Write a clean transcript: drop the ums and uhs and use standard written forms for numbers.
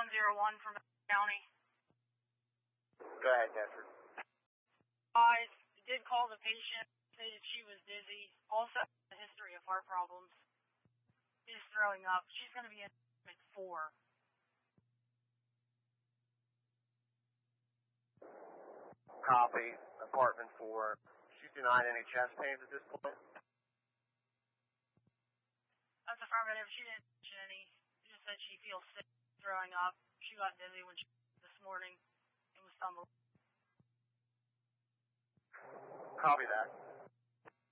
101 from County. Go ahead, Desert. I did call the patient, stated she was dizzy. Also, a history of heart problems. She's throwing up. She's going to be in at 4. Copy. Apartment 4. She's denied any chest pains at this point? That's affirmative. She didn't mention any. She just said she feels sick, throwing up. She got dizzy when she this morning and was stumbling. Copy that.